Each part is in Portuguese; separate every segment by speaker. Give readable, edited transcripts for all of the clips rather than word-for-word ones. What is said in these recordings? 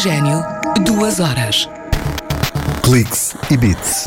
Speaker 1: Oxigênio, 2 horas.
Speaker 2: Cliques e Beats.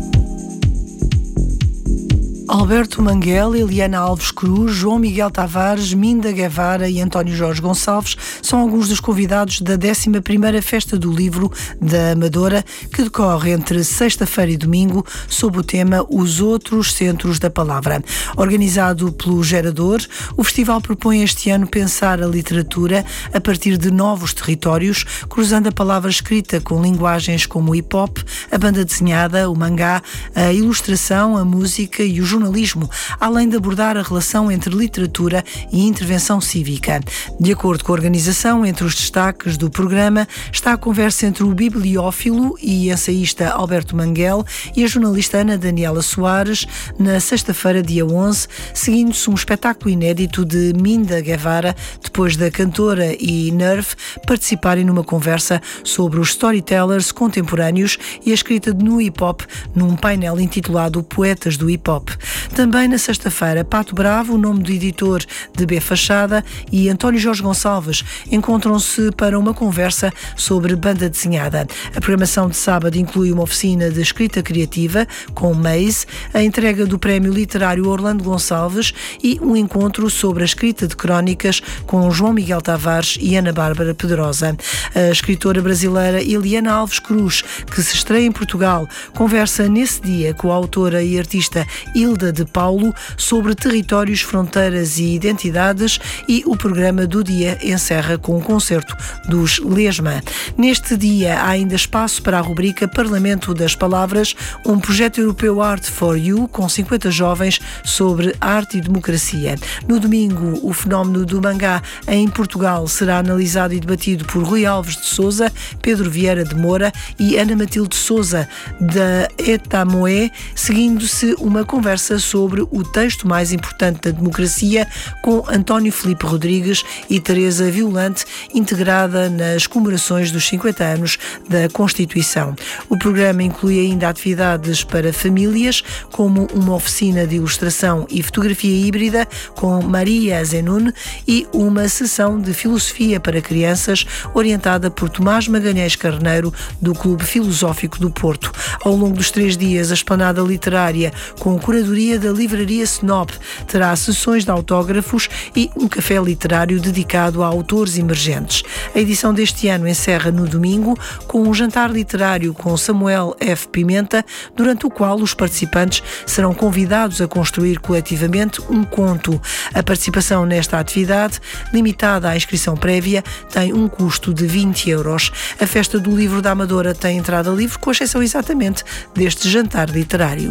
Speaker 3: Alberto Manguel, Eliana Alves Cruz, João Miguel Tavares, Minda Guevara e António Jorge Gonçalves são alguns dos convidados da 11ª Festa do Livro da Amadora, que decorre entre sexta-feira e domingo, sob o tema Os Outros Centros da Palavra. Organizado pelo Gerador, o festival propõe este ano pensar a literatura a partir de novos territórios, cruzando a palavra escrita com linguagens como o hip-hop, a banda desenhada, o mangá, a ilustração, a música e o jornalismo, além de abordar a relação entre literatura e intervenção cívica. De acordo com a organização, entre os destaques do programa está a conversa entre o bibliófilo e ensaísta Alberto Manguel e a jornalista Ana Daniela Soares, na sexta-feira, dia 11, seguindo-se um espetáculo inédito de Minda Guevara, depois da cantora e Nerve participarem numa conversa sobre os storytellers contemporâneos e a escrita no hip-hop num painel intitulado Poetas do Hip-Hop. Também na sexta-feira, Pato Bravo, o nome do editor de B Fachada, e António Jorge Gonçalves encontram-se para uma conversa sobre banda desenhada. A programação de sábado inclui uma oficina de escrita criativa com Maze, a entrega do Prémio Literário Orlando Gonçalves e um encontro sobre a escrita de crónicas com João Miguel Tavares e Ana Bárbara Pedrosa. A escritora brasileira Eliana Alves Cruz, que se estreia em Portugal, conversa nesse dia com a autora e artista Hilda de Paulo sobre territórios, fronteiras e identidades, e o programa do dia encerra com o concerto dos Lesma. Neste dia há ainda espaço para a rubrica Parlamento das Palavras, um projeto europeu Art for You com 50 jovens sobre arte e democracia. No domingo, o fenómeno do mangá em Portugal será analisado e debatido por Rui Alves de Sousa, Pedro Vieira de Moura e Ana Matilde Sousa, da Etamoé, seguindo-se uma conversa sobre o texto mais importante da democracia com António Filipe Rodrigues e Teresa Violante, integrada nas comemorações dos 50 anos da Constituição. O programa inclui ainda atividades para famílias, como uma oficina de ilustração e fotografia híbrida com Maria Zenun e uma sessão de filosofia para crianças orientada por Tomás Magalhães Carneiro, do Clube Filosófico do Porto. Ao longo dos 3 dias, a esplanada literária, com curadoria da Livraria Snob, terá sessões de autógrafos e um café literário dedicado a autores emergentes. A edição deste ano encerra no domingo com um jantar literário com Samuel F. Pimenta, durante o qual os participantes serão convidados a construir coletivamente um conto. A participação nesta atividade, limitada à inscrição prévia, tem um custo de 20 euros. A Festa do Livro da Amadora tem entrada livre, com exceção exatamente deste jantar literário.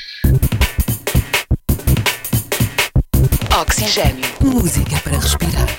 Speaker 1: Oxigênio. Música para respirar.